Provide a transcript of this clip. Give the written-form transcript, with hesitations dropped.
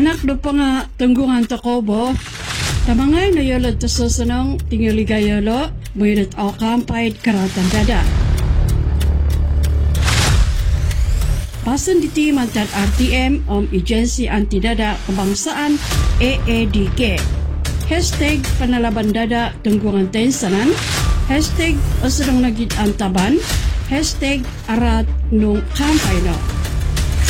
Anak do pa nga tunggungan to ko bo. Tamangay na yolod to susunong tingiligayolo, muyunot o kampayad karatan dada. Pasan diti mantan RTM Agency Antidada Kebangsaan AADK. Hashtag panalaban dada tunggungan tensanan. Hashtag usunong nagid antaban. Hashtag arat nung kampay no.